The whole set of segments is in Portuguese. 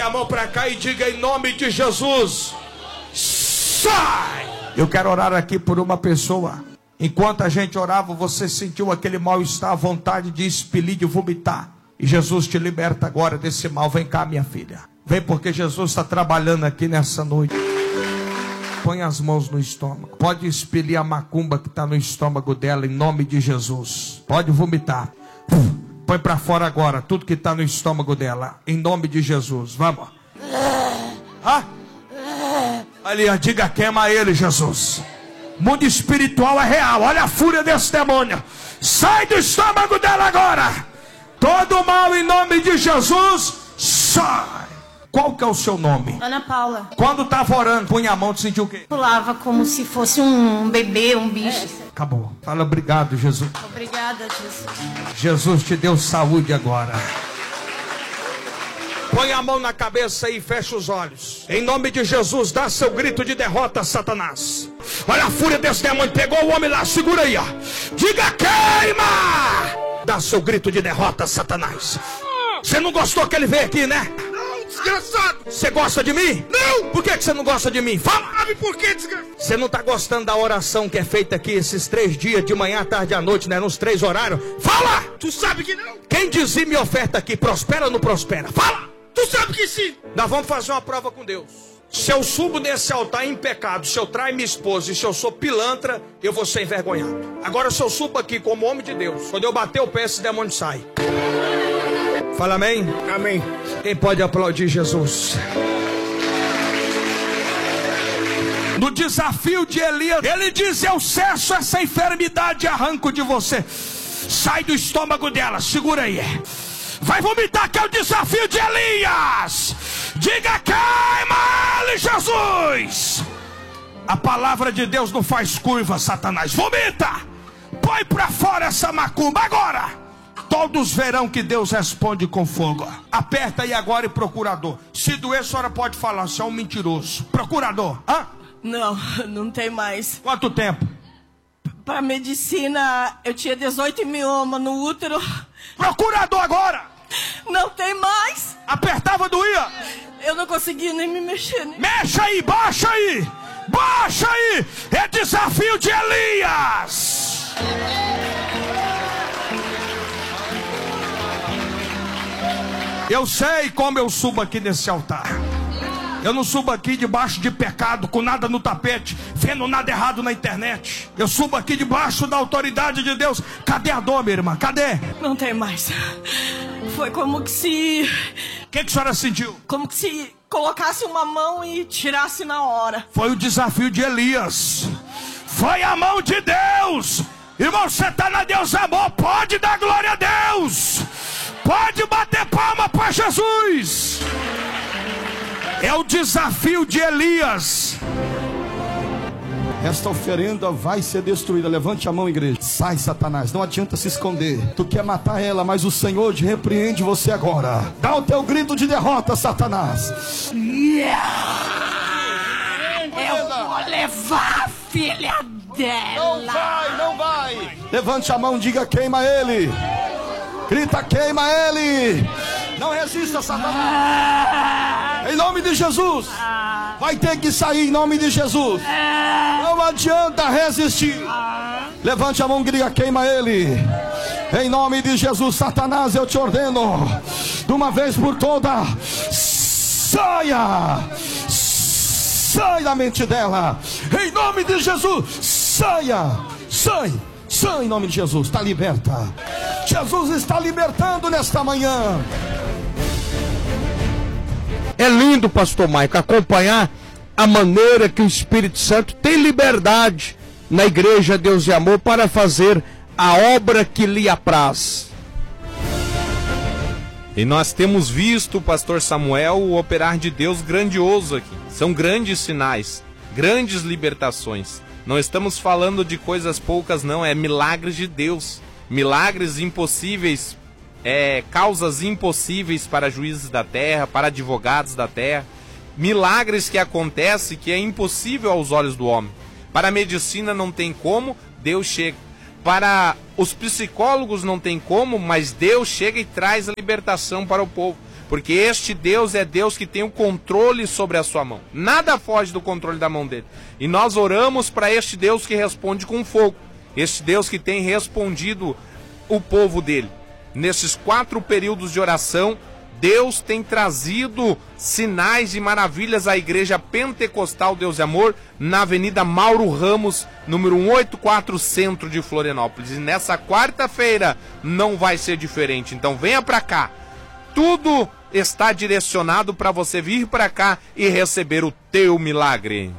a mão para cá e diga em nome de Jesus: sai! Eu quero orar aqui por uma pessoa. Enquanto a gente orava, você sentiu aquele mal-estar, a vontade de expelir, de vomitar. E Jesus te liberta agora desse mal. Vem cá, minha filha. Vem, porque Jesus está trabalhando aqui nessa noite. Põe as mãos no estômago. Pode expelir a macumba que está no estômago dela, em nome de Jesus. Pode vomitar. Põe para fora agora tudo que está no estômago dela, em nome de Jesus. Vamos. Ali, diga: queima ele, Jesus. Mundo espiritual é real. Olha a fúria desse demônio. Sai do estômago dela agora. Todo mal em nome de Jesus, sai. Qual que é o seu nome? Ana Paula. Quando estava orando, punha a mão, tu sentiu o quê? Pulava como se fosse um bebê, um bicho. Acabou. Fala obrigado, Jesus. Obrigada, Jesus. Jesus te deu saúde agora. Põe a mão na cabeça e fecha os olhos. Em nome de Jesus, dá seu grito de derrota, Satanás. Olha a fúria desse demônio. Pegou o homem lá, segura aí, ó. Diga: queima! Dá seu grito de derrota, Satanás. Você não gostou que ele veio aqui, né? Não, desgraçado. Você gosta de mim? Não. Por que você não gosta de mim? Fala! Sabe por quê, desgraçado? Você não está gostando da oração que é feita aqui esses 3 dias, de manhã, tarde e à noite, né? Nos 3 horários? Fala! Tu sabe que não. Quem dizime oferta aqui, prospera ou não prospera? Fala! Tu sabe que sim. Nós vamos fazer uma prova com Deus. Se eu subo nesse altar em pecado, se eu traio minha esposa e se eu sou pilantra, eu vou ser envergonhado. Agora, se eu subo aqui como homem de Deus, quando eu bater o pé, esse demônio sai. Fala amém? Amém. Quem pode aplaudir Jesus? No desafio de Elias, ele diz: eu cesso essa enfermidade e arranco de você. Sai do estômago dela, segura aí. Vai vomitar, que é o desafio de Elias. Diga: queima ele, Jesus. A palavra de Deus não faz curva, Satanás. Vomita. Põe pra fora essa macumba agora. Todos verão que Deus responde com fogo. Aperta aí agora, e procurador. Se doer, a senhora pode falar: você é um mentiroso. Procurador, Não tem mais. Quanto tempo? Para medicina, eu tinha 18 mioma no útero. Procurador agora. Não tem mais. Apertava, doía. Eu não conseguia nem me mexer. Mexa aí, baixa aí. Baixa aí. É desafio de Elias. Eu sei como eu subo aqui nesse altar. Eu não subo aqui debaixo de pecado, com nada no tapete, vendo nada errado na internet. Eu subo aqui debaixo da autoridade de Deus. Cadê a dor, minha irmã? Cadê? Não tem mais. Foi como que se... O que a senhora sentiu? Como que se colocasse uma mão e tirasse na hora. Foi o desafio de Elias. Foi a mão de Deus. Irmão, você está na Deus Amor, pode dar glória a Deus. Pode bater palma para Jesus. É o desafio de Elias. Esta oferenda vai ser destruída. Levante a mão, igreja. Sai, Satanás, não adianta se esconder. Tu quer matar ela, mas o Senhor te repreende você agora. Dá o teu grito de derrota, Satanás. Eu vou levar a filha dela. Não vai. Levante a mão, diga: queima ele. Grita: queima ele. Não resista, Satanás. Em nome de Jesus. Vai ter que sair em nome de Jesus. Não adianta resistir. Levante a mão, grita: queima ele. Em nome de Jesus, Satanás, eu te ordeno, de uma vez por todas, saia. Sai da mente dela. Em nome de Jesus, saia. Sai em nome de Jesus. Está liberta. Jesus está libertando nesta manhã. É lindo, pastor Maico, acompanhar a maneira que o Espírito Santo tem liberdade na igreja Deus e Amor para fazer a obra que lhe apraz. E nós temos visto, pastor Samuel, o operar de Deus grandioso aqui. São grandes sinais, grandes libertações. Não estamos falando de coisas poucas, não, é milagres de Deus. Milagres impossíveis, causas impossíveis para juízes da terra, para advogados da terra. Milagres que acontecem que é impossível aos olhos do homem. Para a medicina não tem como, Deus chega. Para os psicólogos não tem como, mas Deus chega e traz a libertação para o povo. porque este Deus é Deus que tem o controle sobre a sua mão. Nada foge do controle da mão dele. E nós oramos para este Deus que responde com fogo, este Deus que tem respondido o povo dele. Nesses 4 períodos de oração, Deus tem trazido sinais e maravilhas à Igreja Pentecostal Deus e Amor, na Avenida Mauro Ramos, número 184, centro de Florianópolis. E nessa quarta-feira não vai ser diferente. Então venha para cá. Tudo está direcionado para você vir para cá e receber o teu milagre.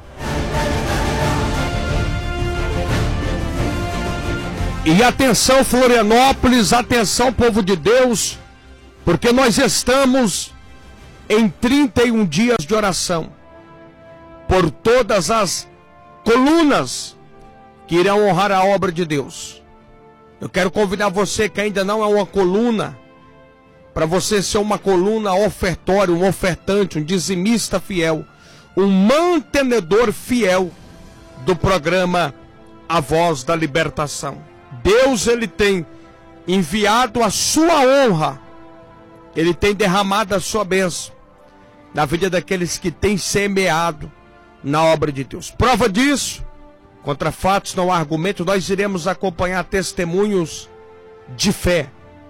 E atenção, Florianópolis, atenção, povo de Deus, porque nós estamos em 31 dias de oração por todas as colunas que irão honrar a obra de Deus. Eu quero convidar você que ainda não é uma coluna, para você ser uma coluna ofertória, um ofertante, um dizimista fiel, um mantenedor fiel do programa A Voz da Libertação. Deus, ele tem enviado a sua honra, ele tem derramado a sua bênção na vida daqueles que têm semeado na obra de Deus. Prova disso, contra fatos não há argumento, nós iremos acompanhar testemunhos de fé,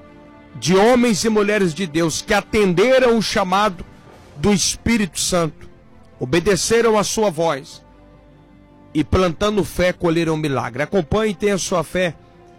de homens e mulheres de Deus que atenderam o chamado do Espírito Santo, obedeceram a sua voz e plantando fé colheram milagre. Acompanhe e tenha sua fé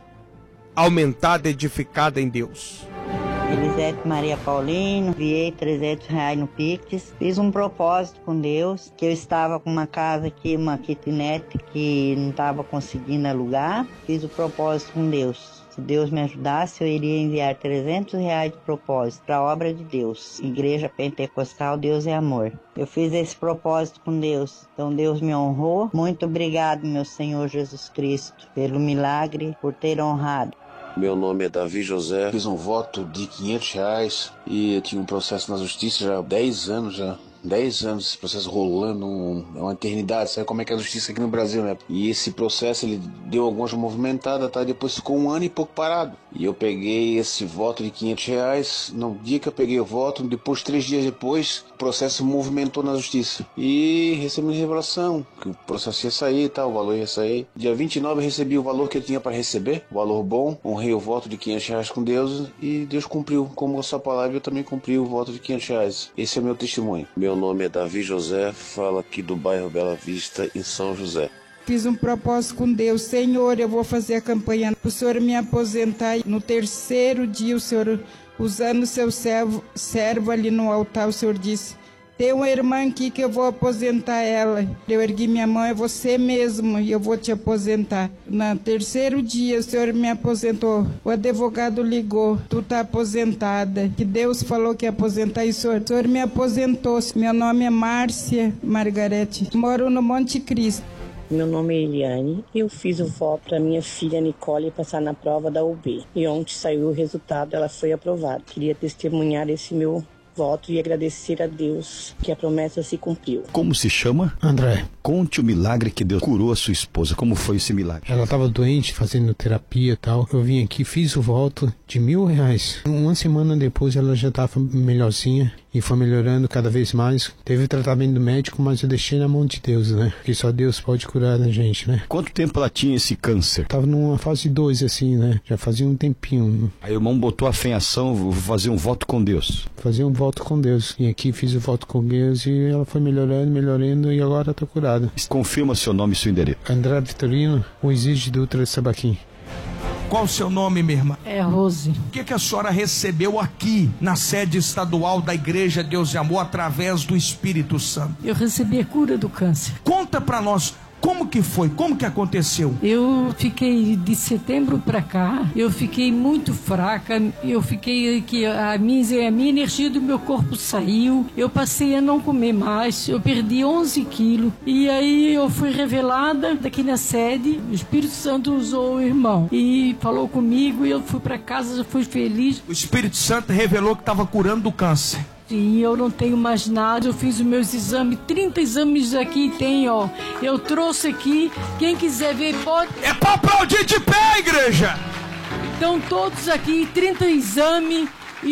aumentada, edificada em Deus. Elisete Maria Paulino, enviei R$300 no Pix, fiz um propósito com Deus, que eu estava com uma casa aqui, uma kitnet que não estava conseguindo alugar, fiz o propósito com Deus. Se Deus me ajudasse, eu iria enviar R$300 de propósito para a obra de Deus. Igreja Pentecostal Deus é Amor. Eu fiz esse propósito com Deus, então Deus me honrou. Muito obrigado, meu Senhor Jesus Cristo, pelo milagre, por ter honrado. Meu nome é Davi José, fiz um voto de R$500 e eu tinha um processo na justiça já há 10 anos já. 10 anos esse processo rolando, é uma eternidade, sabe como é que é a justiça aqui no Brasil, né? E esse processo, ele deu algumas movimentadas, tá? Depois ficou 1 ano e pouco parado. E eu peguei esse voto de R$500, no dia que eu peguei o voto, depois, 3 dias depois, o processo movimentou na justiça. E recebi revelação, que o processo ia sair e tal, o valor ia sair. Dia 29 eu recebi o valor que eu tinha para receber, o valor bom, honrei o voto de R$500 com Deus e Deus cumpriu. Como a sua palavra, eu também cumpri o voto de R$500. Esse é o meu testemunho. Meu nome é Davi José, falo aqui do bairro Bela Vista, em São José. Fiz um propósito com Deus. Senhor, eu vou fazer a campanha para o Senhor me aposentar. No 3º dia, o Senhor, usando o seu servo ali no altar, o Senhor disse: tem uma irmã aqui que eu vou aposentar ela. Eu ergui minha mão, é você mesmo, e eu vou te aposentar. No 3º dia, o Senhor me aposentou. O advogado ligou: tu tá aposentada. Que Deus falou que ia aposentar, e o Senhor me aposentou. Meu nome é Márcia Margarete, moro no Monte Cristo. Meu nome é Eliane e eu fiz o voto para minha filha Nicole passar na prova da UB. E ontem saiu o resultado, ela foi aprovada. Queria testemunhar esse meu voto e agradecer a Deus que a promessa se cumpriu. Como se chama? André. Conte o milagre que Deus curou a sua esposa. Como foi esse milagre? Ela estava doente, fazendo terapia e tal. Eu vim aqui, fiz o voto de R$1.000. Uma semana depois ela já estava melhorzinha e foi melhorando cada vez mais. Teve tratamento médico, mas eu deixei na mão de Deus, né? Porque só Deus pode curar a gente, né? Quanto tempo ela tinha esse câncer? Tava numa fase 2, assim, né? Já fazia um tempinho. Aí o irmão botou a fé em ação, vou fazer um voto com Deus. Fazer um voto com Deus. E aqui fiz o voto com Deus e ela foi melhorando e agora tá curada. Confirma seu nome e seu endereço. André Vitorino, o Exige Dutra Sabaquim. Qual o seu nome, minha irmã? É Rose. O que a senhora recebeu aqui na sede estadual da Igreja Deus e Amor através do Espírito Santo? Eu recebi a cura do câncer. Conta pra nós. Como que foi? Como que aconteceu? Eu fiquei de setembro para cá, eu fiquei muito fraca, eu fiquei que a minha energia do meu corpo saiu, eu passei a não comer mais, eu perdi 11 quilos e aí eu fui revelada daqui na sede, o Espírito Santo usou o irmão e falou comigo e eu fui para casa, eu fui feliz. O Espírito Santo revelou que estava curando do câncer. Sim, eu não tenho mais nada, eu fiz os meus exames, 30 exames aqui tem, ó. Eu trouxe aqui, quem quiser ver pode... É pra aplaudir de pé, igreja! Então todos aqui, 30 exames e deu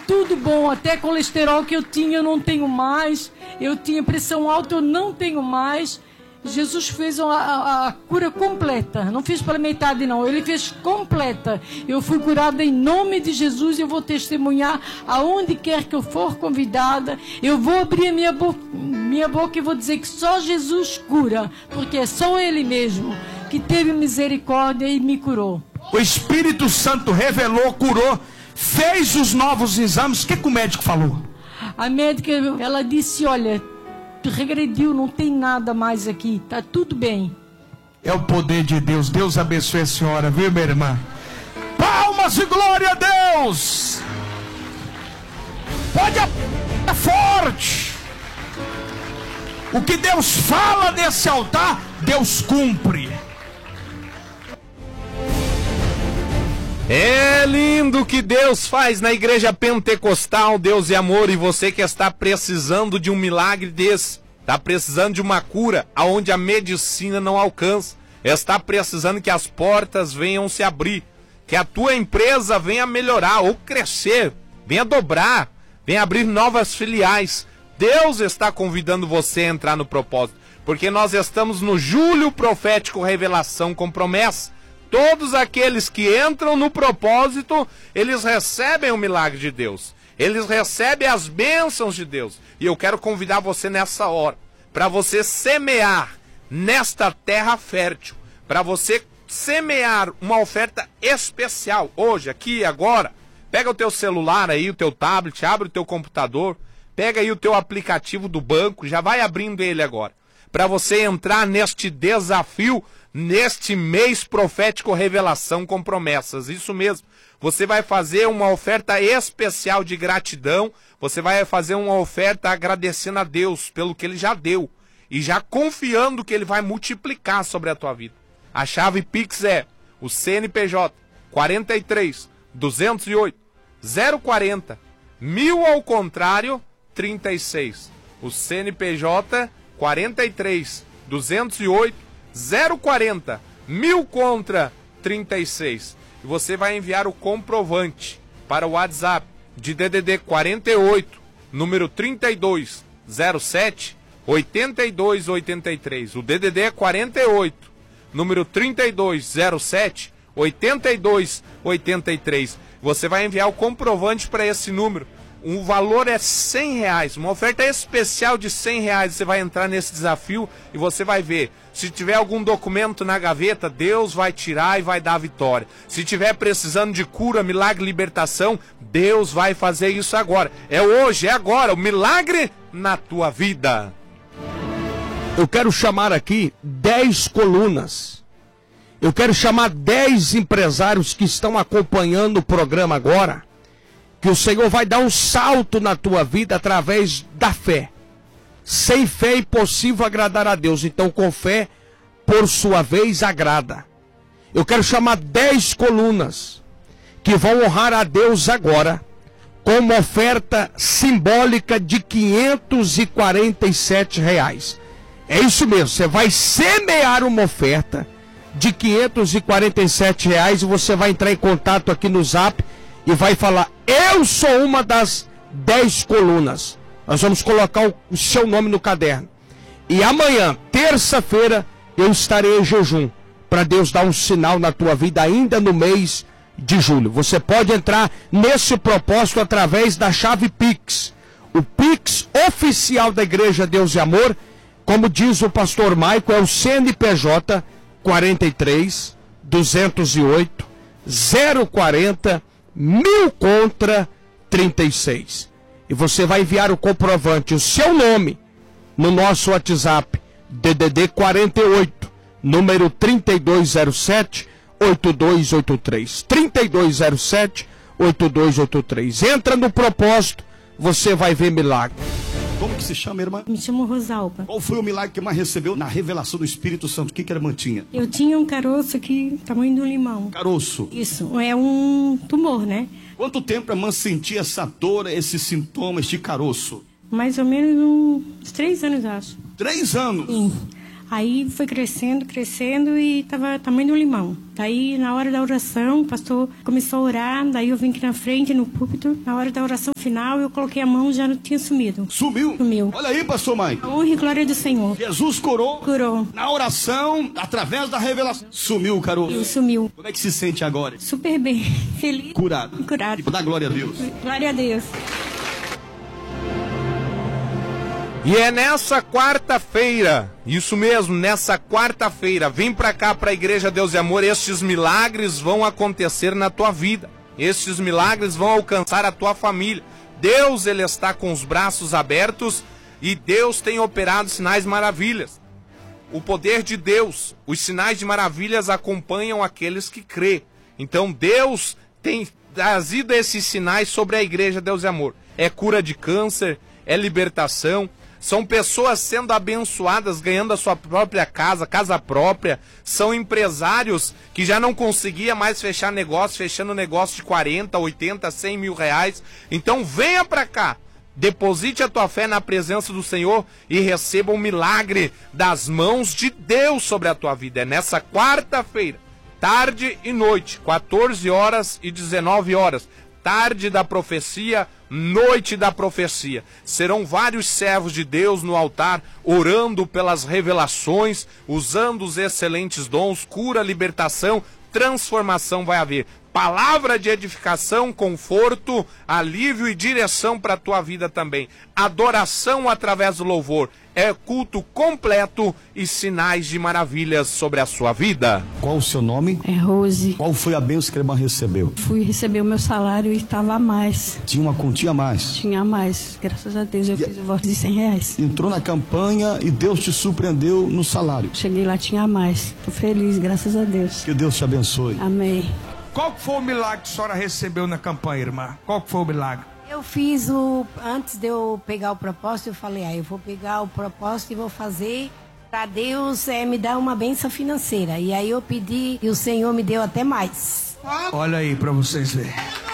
tudo bom, até colesterol que eu tinha, eu não tenho mais. Eu tinha pressão alta, eu não tenho mais. Jesus fez a cura completa. Não fez pela metade, não. Ele fez completa. Eu fui curada em nome de Jesus. Eu vou testemunhar aonde quer que eu for convidada. Eu vou abrir a minha boca e vou dizer que só Jesus cura. Porque é só Ele mesmo que teve misericórdia e me curou. O Espírito Santo revelou, curou, fez os novos exames. O que o médico falou? A médica, ela disse, olha, regrediu, não tem nada mais aqui, tá tudo bem. É o poder de Deus. Deus abençoe a senhora, viu, minha irmã? Palmas e glória a Deus. Pode aplaudir forte. O que Deus fala nesse altar, Deus cumpre. É lindo o que Deus faz na igreja pentecostal, Deus é amor, e você que está precisando de um milagre desse, está precisando de uma cura aonde a medicina não alcança, está precisando que as portas venham se abrir, que a tua empresa venha melhorar ou crescer, venha dobrar, venha abrir novas filiais. Deus está convidando você a entrar no propósito, porque nós estamos no Julho Profético Revelação com promessa. Todos aqueles que entram no propósito, eles recebem o milagre de Deus. Eles recebem as bênçãos de Deus. E eu quero convidar você nessa hora, para você semear nesta terra fértil, para você semear uma oferta especial, hoje, aqui, agora. Pega o teu celular aí, o teu tablet, abre o teu computador, pega aí o teu aplicativo do banco, já vai abrindo ele agora, para você entrar neste desafio, neste mês profético Revelação com promessas. Isso mesmo, você vai fazer uma oferta especial de gratidão, você vai fazer uma oferta agradecendo a Deus pelo que Ele já deu, e já confiando que Ele vai multiplicar sobre a tua vida. A chave Pix é o CNPJ 43 208 040 1000 ao contrário 36. O CNPJ 43 208 040 1000 contra 36. E você vai enviar o comprovante para o WhatsApp de DDD 48, número 32 07 82 83. O DDD é 48, número 32 07 82 83. Você vai enviar o comprovante para esse número. O valor é R$100, uma oferta especial de R$100. Você vai entrar nesse desafio e você vai ver. Se tiver algum documento na gaveta, Deus vai tirar e vai dar a vitória. Se tiver precisando de cura, milagre, libertação, Deus vai fazer isso agora. É hoje, é agora, o milagre na tua vida. Eu quero chamar aqui 10 colunas. Eu quero chamar 10 empresários que estão acompanhando o programa agora. Que o Senhor vai dar um salto na tua vida através da fé. Sem fé é impossível agradar a Deus. Então com fé, por sua vez, agrada. Eu quero chamar 10 colunas que vão honrar a Deus agora com uma oferta simbólica de R$547. É isso mesmo, você vai semear uma oferta de R$547 e você vai entrar em contato aqui no Zap e vai falar, eu sou uma das 10 colunas. Nós vamos colocar o seu nome no caderno. E amanhã, terça-feira, eu estarei em jejum, para Deus dar um sinal na tua vida ainda no mês de julho. Você pode entrar nesse propósito através da chave Pix. O Pix oficial da Igreja Deus e Amor, como diz o pastor Maico, é o CNPJ 43 208 040 1000 contra 36. E você vai enviar o comprovante, o seu nome, no nosso WhatsApp, DDD 48, número 3207 8283. 3207 8283. Entra no propósito, você vai ver milagre. Como que se chama, irmã? Me chamo Rosalba. Qual foi o milagre que mais recebeu na revelação do Espírito Santo? O que a irmã tinha? Eu tinha um caroço aqui, tamanho de um limão. Caroço? Isso, é um tumor, né? Quanto tempo a irmã sentia essa dor, esses sintomas de caroço? Mais ou menos uns 3 anos, acho. 3 anos? Sim. Aí foi crescendo e tava tamanho do limão. Daí, na hora da oração, o pastor começou a orar, daí eu vim aqui na frente, no púlpito. Na hora da oração final, eu coloquei a mão e já não tinha sumido. Sumiu? Sumiu. Olha aí, pastor Mãe. A honra e glória do Senhor. Jesus curou. Curou. Na oração, através da revelação. Sumiu o caroço. Sumiu. Como é que se sente agora? Super bem. Feliz. Curado. Curado. Dá glória a Deus. Glória a Deus. E é nessa quarta-feira, isso mesmo, nessa quarta-feira, vem pra cá, pra Igreja Deus e Amor, estes milagres vão acontecer na tua vida. Estes milagres vão alcançar a tua família. Deus, Ele está com os braços abertos e Deus tem operado sinais e maravilhas. O poder de Deus, os sinais de maravilhas acompanham aqueles que crê. Então Deus tem trazido esses sinais sobre a Igreja Deus e Amor. É cura de câncer, é libertação. São pessoas sendo abençoadas, ganhando a sua própria casa própria. São empresários que já não conseguiam mais fechar negócio, fechando negócio de 40, 80, 100 mil reais. Então venha para cá, deposite a tua fé na presença do Senhor e receba um milagre das mãos de Deus sobre a tua vida. É nessa quarta-feira, tarde e noite, 14 horas e 19 horas. Tarde da profecia, noite da profecia. Serão vários servos de Deus no altar, orando pelas revelações, usando os excelentes dons, cura, libertação, transformação vai haver. Palavra de edificação, conforto, alívio e direção para a tua vida também. Adoração através do louvor. É culto completo e sinais de maravilhas sobre a sua vida. Qual o seu nome? É Rose. Qual foi a bênção que a irmã recebeu? Fui receber o meu salário e estava a mais. Tinha uma quantia a mais? Tinha a mais. Graças a Deus eu fiz o voto de 100 reais. Entrou na campanha e Deus te surpreendeu no salário. Cheguei lá, tinha a mais. Tô feliz, graças a Deus. Que Deus te abençoe. Amém. Qual foi o milagre que a senhora recebeu na campanha, irmã? Qual foi o milagre? Eu fiz antes de eu pegar o propósito, eu falei, eu vou pegar o propósito e vou fazer para Deus me dar uma bênção financeira. E aí eu pedi e o Senhor me deu até mais. Olha aí para vocês verem.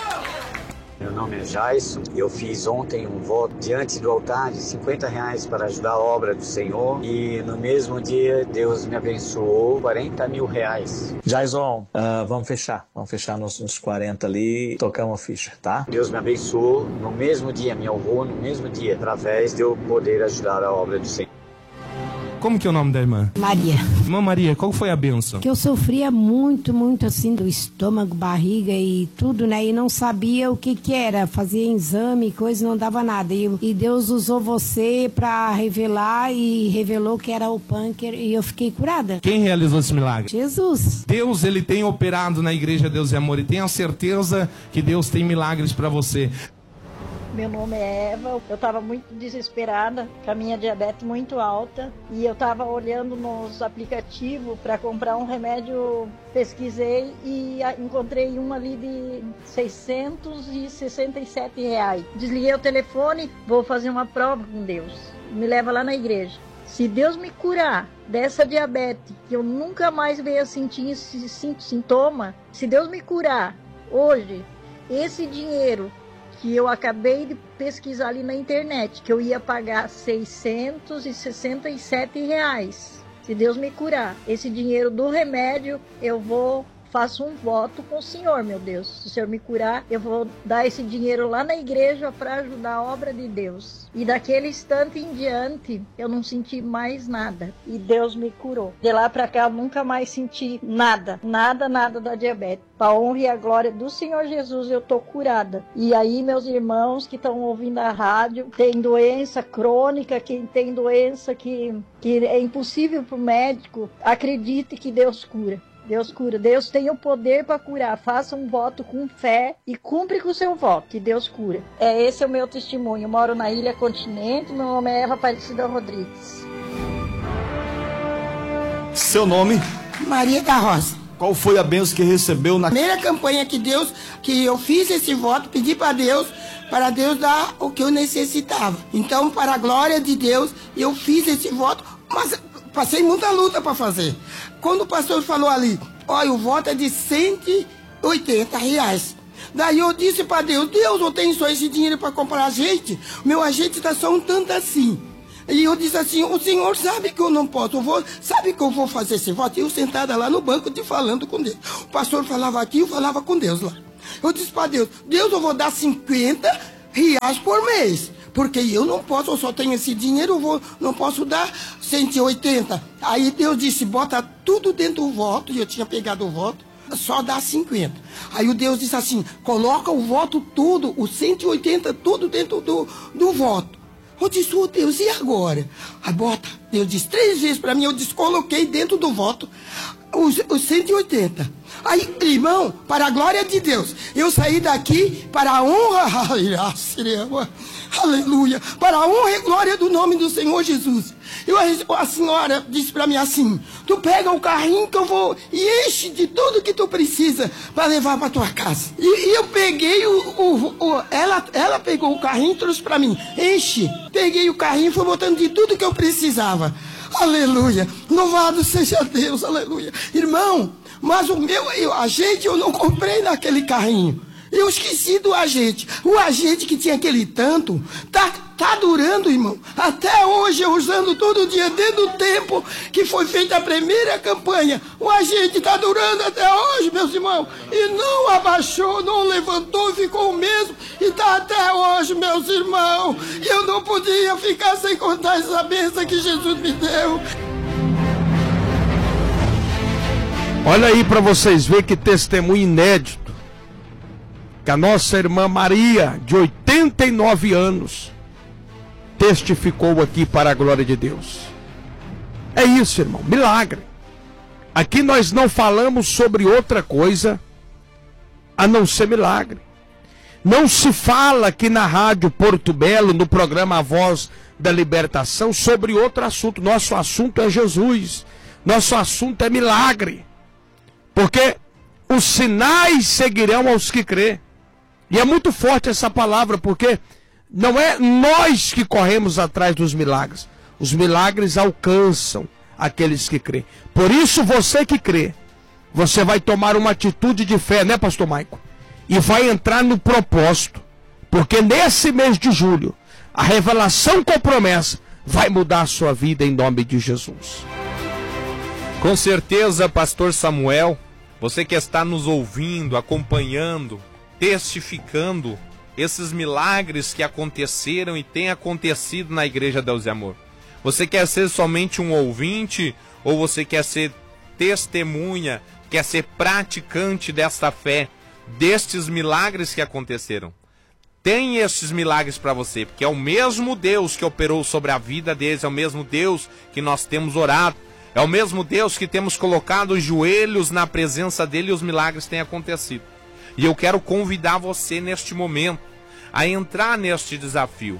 Meu nome é Jaison e eu fiz ontem um voto diante do altar de 50 reais para ajudar a obra do Senhor e no mesmo dia Deus me abençoou 40 mil reais. Jaison, vamos fechar nos 40 ali e tocar uma ficha, tá? Deus me abençoou no mesmo dia, me honrou no mesmo dia, através de eu poder ajudar a obra do Senhor. Como que é o nome da irmã? Maria. Irmã Maria, qual foi a bênção? Que eu sofria muito assim do estômago, barriga e tudo, né? E não sabia o que era. Fazia exame, coisa, não dava nada. E Deus usou você para revelar e revelou que era o pânquer e eu fiquei curada. Quem realizou esse milagre? Jesus. Deus, Ele tem operado na Igreja Deus e Amor e tenha certeza que Deus tem milagres para você. Meu nome é Eva, eu estava muito desesperada, com a minha diabetes muito alta e eu estava olhando nos aplicativos para comprar um remédio, pesquisei e encontrei um ali de R$667. Desliguei o telefone, vou fazer uma prova com Deus, me leva lá na igreja. Se Deus me curar dessa diabetes, que eu nunca mais venha sentir esse sintoma, se Deus me curar hoje, esse dinheiro que eu acabei de pesquisar ali na internet, que eu ia pagar R$667. Se Deus me curar, esse dinheiro do remédio, faço um voto com o Senhor, meu Deus. Se o Senhor me curar, eu vou dar esse dinheiro lá na igreja para ajudar a obra de Deus. E daquele instante em diante, eu não senti mais nada. E Deus me curou. De lá para cá, eu nunca mais senti nada da diabetes. Para a honra e a glória do Senhor Jesus, eu tô curada. E aí, meus irmãos que estão ouvindo a rádio, tem doença crônica, quem tem doença que é impossível para o médico, acredite que Deus cura. Deus cura, Deus tem o poder para curar. Faça um voto com fé e cumpre com o seu voto, que Deus cura. Esse é o meu testemunho. Eu moro na Ilha Continente, meu nome é Eva Aparecida Rodrigues. Seu nome? Maria da Rosa. Qual foi a bênção que recebeu na primeira campanha que eu fiz esse voto, pedi para Deus dar o que eu necessitava. Então, para a glória de Deus, eu fiz esse voto, mas passei muita luta para fazer. Quando o pastor falou ali, olha, o voto é de R$180. Daí eu disse para Deus, eu tenho só esse dinheiro para comprar azeite, meu azeite está só um tanto assim. E eu disse assim, o senhor sabe que eu não posso, sabe que eu vou fazer esse voto? E eu sentada lá no banco falando com Deus. O pastor falava aqui, eu falava com Deus lá. Eu disse para Deus, eu vou dar 50 reais por mês. Porque eu não posso, eu só tenho esse dinheiro, não posso dar 180. Aí Deus disse, bota tudo dentro do voto, e eu tinha pegado o voto, só dá 50. Aí o Deus disse assim, coloca o voto tudo, os 180 tudo dentro do voto. Eu disse, oh Deus, e agora? Aí bota, Deus disse 3 vezes para mim, eu descoloquei dentro do voto os 180. Aí, irmão, para a glória de Deus, eu saí daqui para a honra, aleluia, para a honra e glória do nome do Senhor Jesus. A senhora disse para mim assim, tu pega o carrinho que eu vou e enche de tudo que tu precisa para levar para tua casa. E eu peguei ela pegou o carrinho e trouxe para mim, enche. Peguei o carrinho e fui botando de tudo que eu precisava. Aleluia, louvado seja Deus, aleluia. Irmão, mas o agente eu não comprei naquele carrinho. Eu esqueci do agente. O agente que tinha aquele tanto, tá durando, irmão. Até hoje, eu usando todo dia, desde o tempo que foi feita a primeira campanha. O agente tá durando até hoje, meus irmãos. E não abaixou, não levantou, ficou o mesmo. E tá até hoje, meus irmãos. E eu não podia ficar sem contar essa bênção que Jesus me deu. Olha aí para vocês verem que testemunho inédito. Que a nossa irmã Maria, de 89 anos, testificou aqui para a glória de Deus. É isso, irmão, milagre. Aqui nós não falamos sobre outra coisa a não ser milagre. Não se fala aqui na Rádio Porto Belo, no programa A Voz da Libertação, sobre outro assunto. Nosso assunto é Jesus. Nosso assunto é milagre. Porque os sinais seguirão aos que crê. E é muito forte essa palavra, porque não é nós que corremos atrás dos milagres. Os milagres alcançam aqueles que crê. Por isso, você que crê, você vai tomar uma atitude de fé, né, pastor Maico? E vai entrar no propósito. Porque nesse mês de julho, a revelação com promessa vai mudar a sua vida em nome de Jesus. Com certeza, pastor Samuel, você que está nos ouvindo, acompanhando, testificando esses milagres que aconteceram e têm acontecido na Igreja Deus e Amor. Você quer ser somente um ouvinte ou você quer ser testemunha, quer ser praticante desta fé, destes milagres que aconteceram? Tem estes milagres para você, porque é o mesmo Deus que operou sobre a vida deles, é o mesmo Deus que nós temos orado, é o mesmo Deus que temos colocado os joelhos na presença dele e os milagres têm acontecido. E eu quero convidar você neste momento a entrar neste desafio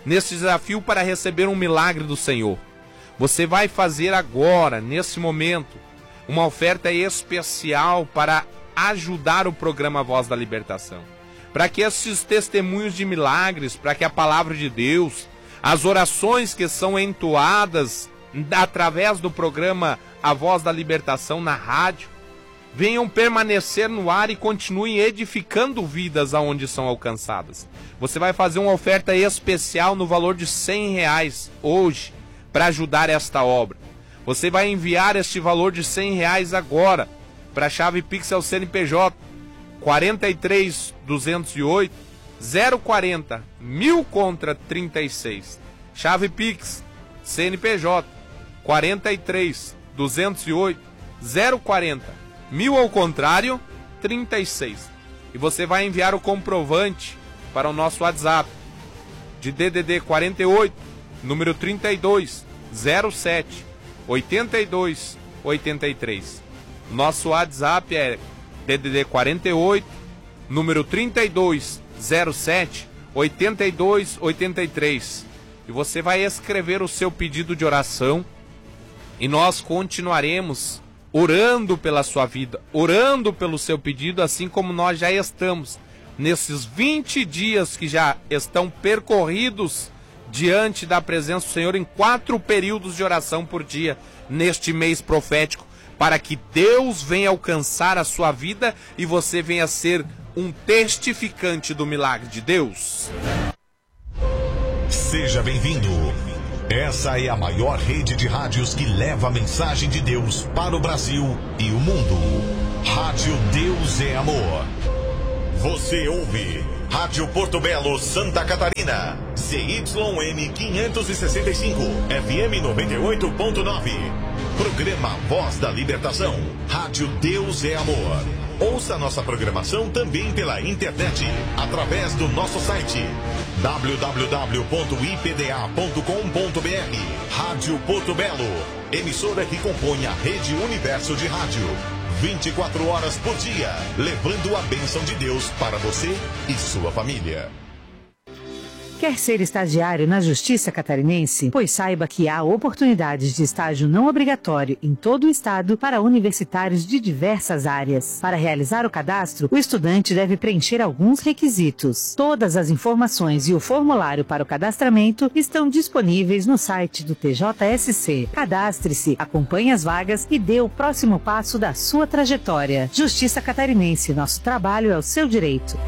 para receber um milagre do Senhor. Você vai fazer agora, nesse momento, uma oferta especial para ajudar o programa Voz da Libertação. Para que esses testemunhos de milagres, para que a palavra de Deus, as orações que são entoadas através do programa A Voz da Libertação na rádio, venham permanecer no ar e continuem edificando vidas aonde são alcançadas. Você vai fazer uma oferta especial no valor de R$100 hoje para ajudar esta obra. Você vai enviar este valor de R$100 agora para a chave Pix ao CNPJ 43 208 040 1000 contra 36. Chave Pix CNPJ 43 208 040 1000 ao contrário, 36. E você vai enviar o comprovante para o nosso WhatsApp de DDD 48, número 32 07 82 83. Nosso WhatsApp é DDD 48, número 32 07 82 83. E você vai escrever o seu pedido de oração e nós continuaremos orando pela sua vida, orando pelo seu pedido, assim como nós já estamos nesses 20 dias que já estão percorridos diante da presença do Senhor em 4 períodos de oração por dia neste mês profético, para que Deus venha alcançar a sua vida e você venha ser um testificante do milagre de Deus. Seja bem-vindo. Essa é a maior rede de rádios que leva a mensagem de Deus para o Brasil e o mundo. Rádio Deus é Amor. Você ouve Rádio Porto Belo, Santa Catarina. CYN 565, FM 98.9. Programa Voz da Libertação. Rádio Deus é Amor. Ouça nossa programação também pela internet, através do nosso site www.ipda.com.br. Rádio Porto Belo, emissora que compõe a Rede Universo de Rádio. 24 horas por dia, levando a bênção de Deus para você e sua família. Quer ser estagiário na Justiça Catarinense? Pois saiba que há oportunidades de estágio não obrigatório em todo o estado para universitários de diversas áreas. Para realizar o cadastro, o estudante deve preencher alguns requisitos. Todas as informações e o formulário para o cadastramento estão disponíveis no site do TJSC. Cadastre-se, acompanhe as vagas e dê o próximo passo da sua trajetória. Justiça Catarinense, nosso trabalho é o seu direito.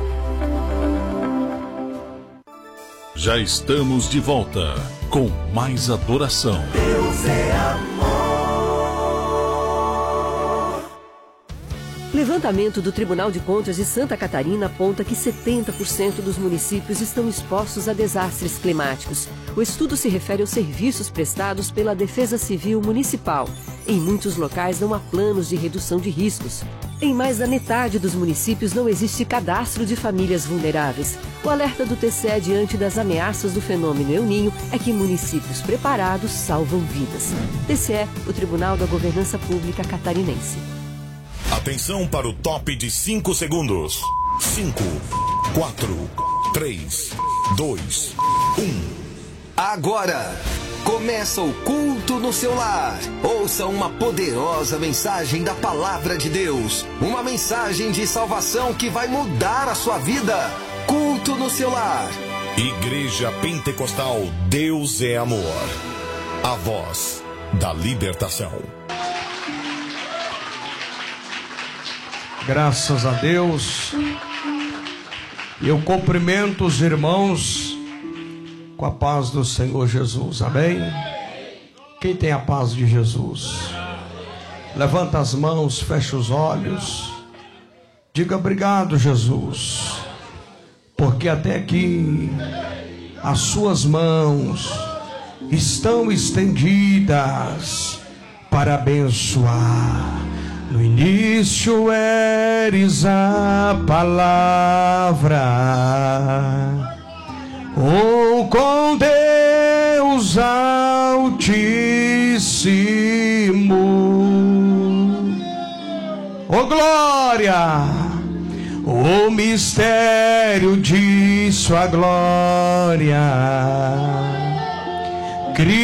Já estamos de volta com mais adoração. Deus é amor. Levantamento do Tribunal de Contas de Santa Catarina aponta que 70% dos municípios estão expostos a desastres climáticos. O estudo se refere aos serviços prestados pela Defesa Civil Municipal. Em muitos locais não há planos de redução de riscos. Em mais da metade dos municípios não existe cadastro de famílias vulneráveis. O alerta do TCE diante das ameaças do fenômeno El Niño é que municípios preparados salvam vidas. TCE, o Tribunal da Governança Pública Catarinense. Atenção para o top de 5 segundos. 5, 4, 3, 2, 1. Agora começa o culto no seu lar. Ouça uma poderosa mensagem da Palavra de Deus. Uma mensagem de salvação que vai mudar a sua vida. Culto no seu lar. Igreja Pentecostal Deus é Amor. A voz da libertação. Graças a Deus. Eu cumprimento os irmãos com a paz do Senhor Jesus, amém? Quem tem a paz de Jesus? Levanta as mãos, fecha os olhos. Diga obrigado, Jesus, porque até aqui as suas mãos estão estendidas para abençoar. No início eres a palavra, oh, com Deus Altíssimo, oh glória, o mistério de sua glória.